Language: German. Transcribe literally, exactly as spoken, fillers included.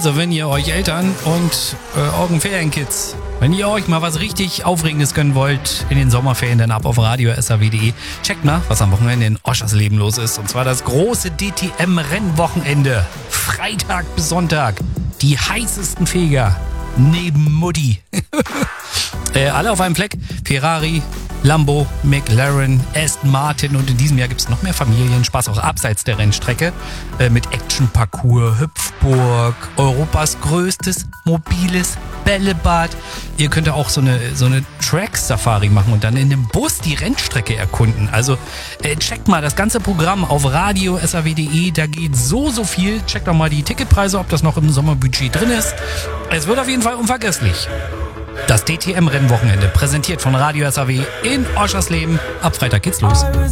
Also, wenn ihr euch Eltern und äh, euren Ferienkids, wenn ihr euch mal was richtig Aufregendes gönnen wollt in den Sommerferien, dann ab auf radio s a w punkt d e. Checkt mal, was am Wochenende in Oschersleben los ist. Und zwar das große D T M-Rennwochenende. Freitag bis Sonntag. Die heißesten Feger neben Mutti. äh, alle auf einem Fleck. Ferrari, Lambo, McLaren, Aston Martin und in diesem Jahr gibt es noch mehr Familienspaß, auch abseits der Rennstrecke, äh, mit Action-Parcours, Hüpfburg, Europas größtes mobiles Bällebad. Ihr könnt auch so eine, so eine Track-Safari machen und dann in dem Bus die Rennstrecke erkunden. Also äh, checkt mal das ganze Programm auf radio s a w punkt d e, da geht so, so viel. Checkt doch mal die Ticketpreise, ob das noch im Sommerbudget drin ist. Es wird auf jeden Fall unvergesslich. Das D T M-Rennwochenende, präsentiert von Radio S A W in Oschersleben. Ab Freitag geht's los.